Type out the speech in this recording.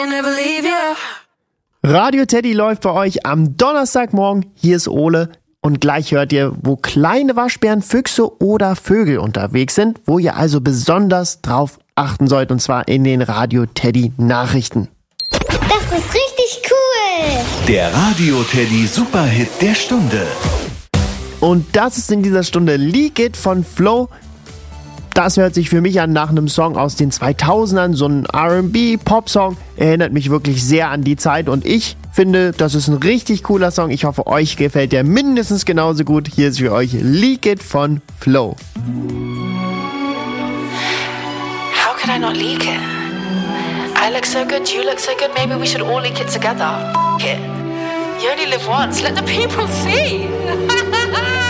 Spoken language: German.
Radio Teddy läuft bei euch am Donnerstagmorgen. Hier ist Ole. Und gleich hört ihr, wo kleine Waschbären, Füchse oder Vögel unterwegs sind, wo ihr also besonders drauf achten sollt, und zwar in den Radio Teddy Nachrichten. Das ist richtig cool! Der Radio Teddy Superhit der Stunde. Und das ist in dieser Stunde Leak It von Flo. Das hört sich für mich an nach einem Song aus den 2000ern, so ein R&B-Pop-Song. Erinnert mich wirklich sehr an die Zeit und ich finde, das ist ein richtig cooler Song. Ich hoffe, euch gefällt der mindestens genauso gut. Hier ist für euch Leak It von Flo. How could I not leak it? I look so good, you look so good, maybe we should all leak it together. F*** it. You only live once, let the people see.